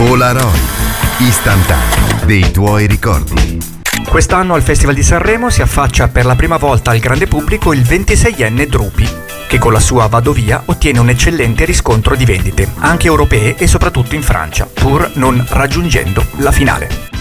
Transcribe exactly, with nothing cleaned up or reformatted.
Polaroid, istantaneo dei tuoi ricordi. Quest'anno al Festival di Sanremo si affaccia per la prima volta al grande pubblico il ventiseienne Drupi, che con la sua Vado Via ottiene un eccellente riscontro di vendite, anche europee e soprattutto in Francia, pur non raggiungendo la finale.